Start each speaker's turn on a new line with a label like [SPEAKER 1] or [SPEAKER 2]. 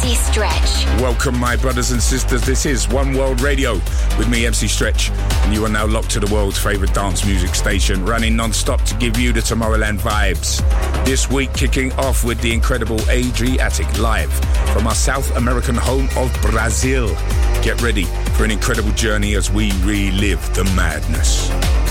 [SPEAKER 1] MC Stretch.
[SPEAKER 2] Welcome, my brothers and sisters. This is One World Radio with me, MC Stretch, and you are now locked to the world's favourite dance music station, running non-stop to give you the Tomorrowland vibes. This week, kicking off with the incredible Adriatic live from our South American home of Brazil. Get ready for an incredible journey as we relive the madness.